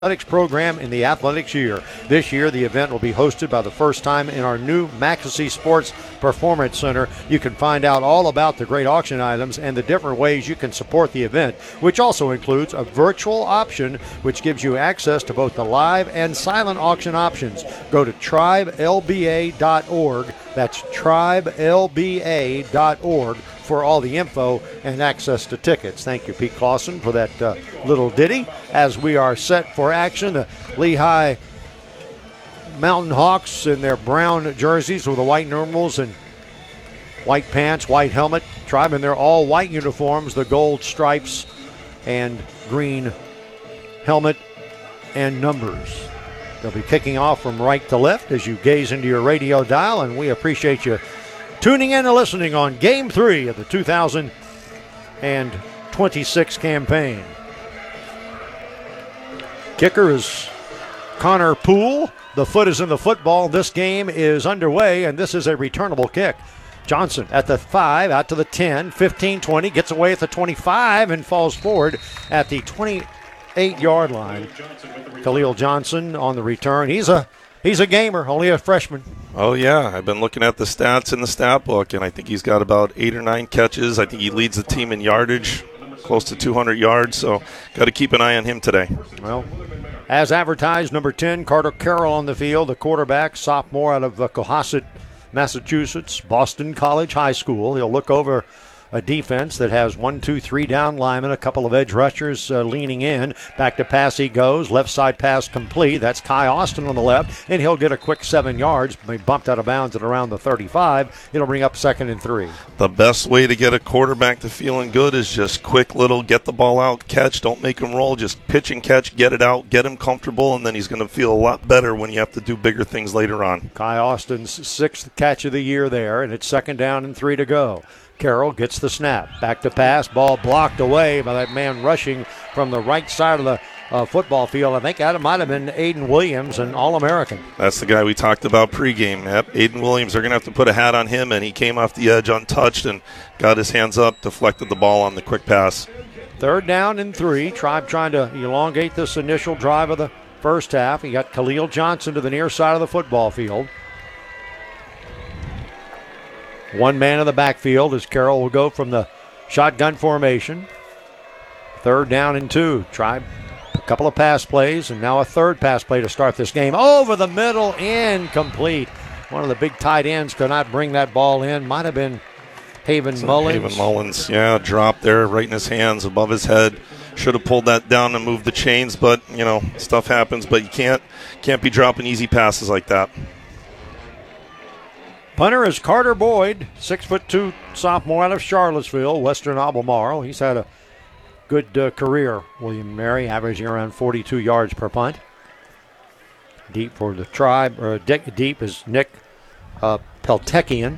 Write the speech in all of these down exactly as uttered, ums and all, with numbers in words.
athletics program in the athletics year. This year, the event will be hosted by the first time in our new Maxcy Sports Performance Center. You can find out all about the great auction items and the different ways you can support the event, which also includes a virtual option, which gives you access to both the live and silent auction options. Go to tribe L B A dot org. That's tribe L B A dot org for all the info and access to tickets. Thank you, Pete Clausen, for that uh, little ditty. As we are set for action, the Lehigh Mountain Hawks in their brown jerseys with the white numerals and white pants, white helmet. Tribe in their all-white uniforms, the gold stripes and green helmet and numbers. They'll be kicking off from right to left as you gaze into your radio dial, and we appreciate you tuning in and listening on Game three of the two thousand twenty-six campaign. Kicker is Connor Poole. The foot is in the football. This game is underway, and this is a returnable kick. Johnson at the five, out to the ten, fifteen, twenty, gets away at the twenty-five and falls forward at the twenty-eight-yard line. Khalil Johnson on the return. He's a he's a gamer, only a freshman. Oh, yeah. I've been looking at the stats in the stat book, and I think he's got about eight or nine catches. I think he leads the team in yardage, close to two hundred yards, so got to keep an eye on him today. Well, as advertised, number ten, Carter Carroll on the field, the quarterback, sophomore out of uh, Cohasset, Massachusetts, Boston College High School. He'll look over a defense that has one, two, three down linemen, a couple of edge rushers uh, leaning in. Back to pass he goes. Left side pass complete. That's Kai Austin on the left, and he'll get a quick seven yards. Be bumped out of bounds at around the thirty-five. It'll bring up second and three. The best way to get a quarterback to feeling good is just quick little get the ball out, catch. Don't make him roll. Just pitch and catch, get it out, get him comfortable, and then he's going to feel a lot better when you have to do bigger things later on. Kai Austin's sixth catch of the year there, and it's second down and three to go. Carroll gets the snap. Back to pass. Ball blocked away by that man rushing from the right side of the uh, football field. I think that might have been Aiden Williams, an All-American. That's the guy we talked about pregame. Yep, Aiden Williams. They're going to have to put a hat on him, and he came off the edge untouched and got his hands up, deflected the ball on the quick pass. Third down and three. Tribe trying to elongate this initial drive of the first half. You got Khalil Johnson to the near side of the football field. One man in the backfield as Carroll will go from the shotgun formation. Third down and two. Tribe a couple of pass plays, and now a third pass play to start this game. Over the middle, incomplete. One of the big tight ends could not bring that ball in. Might have been Haven so Mullins. Haven Mullins, yeah, dropped there right in his hands above his head. Should have pulled that down and moved the chains, but, you know, stuff happens. But you can't can't be dropping easy passes like that. Punter is Carter Boyd, six foot two sophomore out of Charlottesville, Western Albemarle. He's had a good uh, career, William Mary, averaging around forty-two yards per punt. Deep for the Tribe, or deep, deep is Nick uh, Peltekian.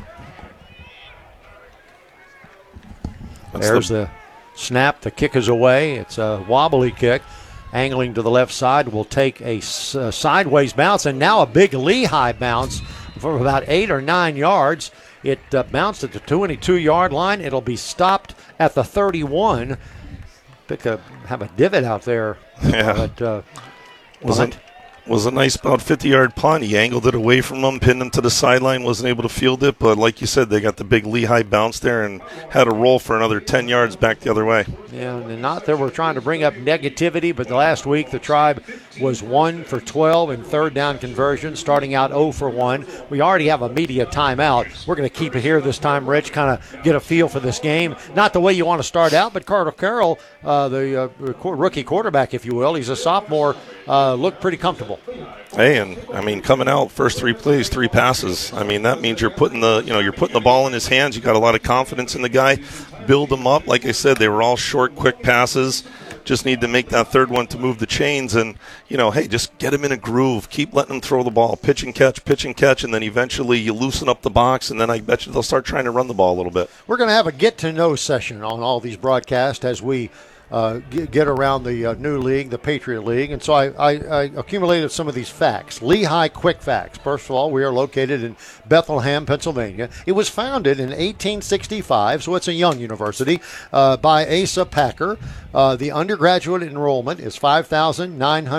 That's There's the, the snap. The kick is away. It's a wobbly kick. Angling to the left side will take a s- uh, sideways bounce, and now a big Lehigh bounce for about eight or nine yards. It uh, bounced at the twenty-two-yard line. It'll be stopped at the thirty-one. Pick a, have a divot out there. Yeah. But, uh, was it was a nice about fifty-yard punt. He angled it away from him, pinned him to the sideline, wasn't able to field it. But like you said, they got the big Lehigh bounce there and had a roll for another ten yards back the other way. Yeah, and not that we're trying to bring up negativity, but the last week the Tribe was one for twelve in third down conversion, starting out zero for one. We already have a media timeout. We're going to keep it here this time, Rich, kind of get a feel for this game. Not the way you want to start out, but Carter Carroll, uh, the uh, rookie quarterback, if you will, he's a sophomore, uh, looked pretty comfortable. Hey, and I mean, coming out first three plays, three passes. I mean, that means you're putting the, you know, you're putting the ball in his hands. You got a lot of confidence in the guy. Build him up. Like I said, they were all short, quick passes. Just need to make that third one to move the chains, and you know, hey, just get him in a groove. Keep letting him throw the ball, pitch and catch, pitch and catch, and then eventually you loosen up the box, and then I bet you they'll start trying to run the ball a little bit. We're going to have a get to know session on all these broadcasts as we uh, get, get around the uh, new league, the Patriot League. And so I, I, I accumulated some of these facts. Lehigh Quick Facts. First of all, we are located in Bethlehem, Pennsylvania. It was founded in eighteen sixty-five, so it's a young university, uh, by Asa Packer. Uh, the undergraduate enrollment is five thousand nine hundred.